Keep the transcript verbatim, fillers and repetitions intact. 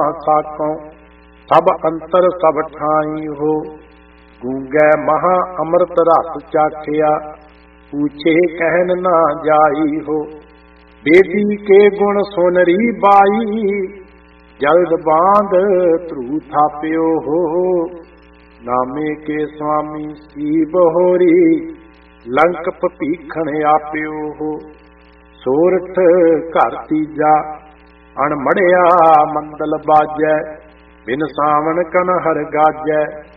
साकों सब अंतर सब ठाई हो। गूंगे महा अमृत रस चाखिया पूछे कहन ना जाई हो। बेदी के गुण सोनरी बाई जल्द बांध ध्रुव थाप्यो हो। नामे के स्वामी सी बहोरी लंक पपीखण आप्यो हो। सोरठ घर तीजा अणमड़िया मंदल बाजै बिन सावन कन हर गाजै।